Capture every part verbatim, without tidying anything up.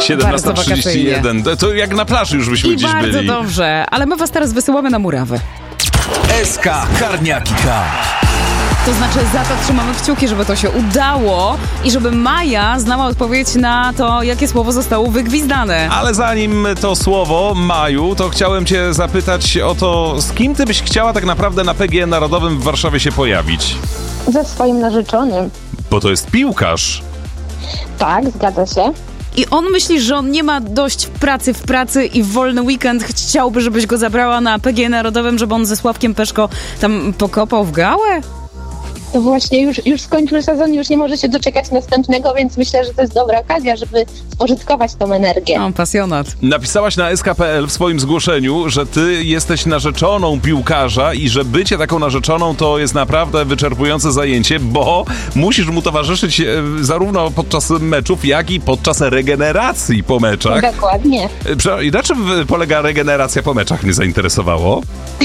siedemnasta trzydzieści jeden. To, to jak na plaży już byśmy I gdzieś bardzo byli. dobrze, ale my was teraz wysyłamy na murawę. S K Karniaki Cup. To znaczy za to trzymamy kciuki, żeby to się udało i żeby Maja znała odpowiedź na to, jakie słowo zostało wygwizdane. Ale zanim to słowo, Maju, to chciałem cię zapytać o to, z kim ty byś chciała tak naprawdę na P G E Narodowym w Warszawie się pojawić? Ze swoim narzeczonym. Bo to jest piłkarz. Tak, zgadza się. I on myśli, że on nie ma dość pracy w pracy i w wolny weekend chciałby, żebyś go zabrała na P G E Narodowym, żeby on ze Sławkiem Peszko tam pokopał w gałę? To właśnie już, już skończył sezon, już nie może się doczekać następnego, więc myślę, że to jest dobra okazja, żeby spożytkować tą energię. O, pasjonat. Napisałaś na S K kropka P L w swoim zgłoszeniu, że ty jesteś narzeczoną piłkarza i że bycie taką narzeczoną to jest naprawdę wyczerpujące zajęcie, bo musisz mu towarzyszyć e, zarówno podczas meczów, jak i podczas regeneracji po meczach. Dokładnie. E, I na czym polega regeneracja po meczach, mnie zainteresowało?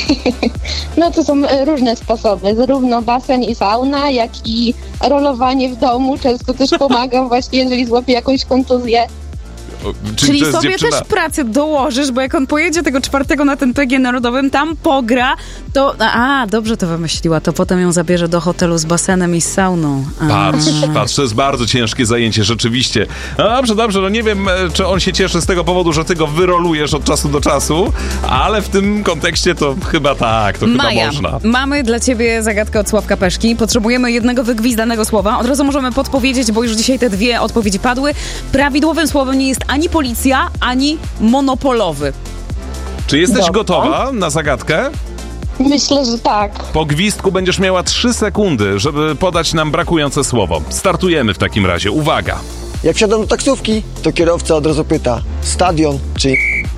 No to są e, różne sposoby, zarówno basen i sauna, jak i rolowanie w domu. Często też pomagam właśnie, jeżeli złapię jakąś kontuzję. O, Czyli to jest sobie dziewczyna... też pracę dołożysz, bo jak on pojedzie tego czwartego na ten P G E Narodowym, tam pogra, to... A, dobrze to wymyśliła, to potem ją zabierze do hotelu z basenem i z sauną. A. Patrz, patrz, to jest bardzo ciężkie zajęcie, rzeczywiście. No dobrze, dobrze, no nie wiem, czy on się cieszy z tego powodu, że ty go wyrolujesz od czasu do czasu, ale w tym kontekście to chyba tak, to Maja, chyba można. mamy dla ciebie zagadkę od Sławka Peszki. Potrzebujemy jednego wygwizdanego słowa. Od razu możemy podpowiedzieć, bo już dzisiaj te dwie odpowiedzi padły. Prawidłowym słowem nie jest ani policja, ani monopolowy. Czy jesteś Dobra. gotowa na zagadkę? Myślę, że tak. Po gwizdku będziesz miała trzy sekundy, żeby podać nam brakujące słowo. Startujemy w takim razie. Uwaga! Jak wsiadam do taksówki, to kierowca od razu pyta: stadion czy...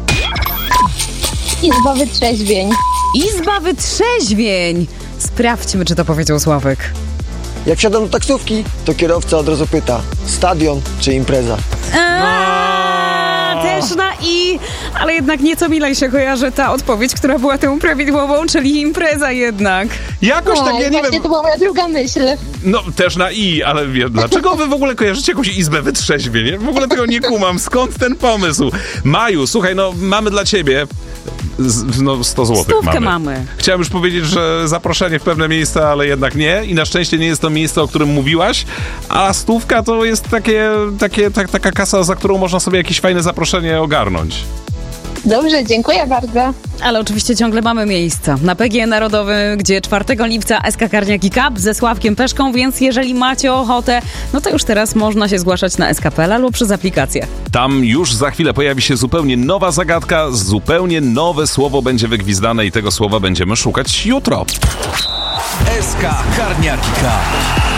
Izba wytrzeźwień. Izba wytrzeźwień. Sprawdźmy, czy to powiedział Sławek. Jak wsiadam do taksówki, to kierowca od razu pyta: stadion czy impreza? Eee, też na i, ale jednak nieco milej się kojarzy ta odpowiedź, która była tą prawidłową, czyli impreza jednak. Jakoś No, tak, ja nie właśnie wiem... to była moja druga myśl. No, też na i, ale wie, dlaczego wy w ogóle kojarzycie jakąś izbę wytrzeźwień? Ja w ogóle tego nie kumam. Skąd ten pomysł? Maju, słuchaj, no mamy dla ciebie z, no sto złotych Stówkę mamy. mamy. Chciałem już powiedzieć, że zaproszenie w pewne miejsca, ale jednak nie. I na szczęście nie jest to miejsce, o którym mówiłaś. A stówka to jest takie, takie, tak, taka kasa, za którą można sobie jakieś fajne zaproszenie ogarnąć. Dobrze, dziękuję bardzo. Ale oczywiście ciągle mamy miejsca na P G E Narodowym, gdzie czwartego lipca S K Karniaki Cup ze Sławkiem Peszką, więc jeżeli macie ochotę, no to już teraz można się zgłaszać na S K kropka P L albo przez aplikację. Tam już za chwilę pojawi się zupełnie nowa zagadka, zupełnie nowe słowo będzie wygwizdane i tego słowa będziemy szukać jutro. S K Karniaki Cup.